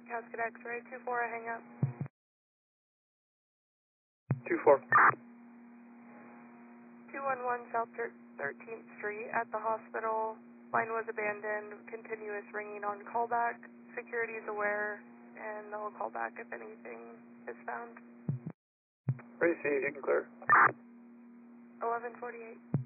Casket X-ray, 2-4, I hang up. 2-4. 211 South 13th Street at the hospital. Line was abandoned, continuous ringing on callback. Security is aware, and they'll call back if anything is found. Ready to see if you can clear. 1148.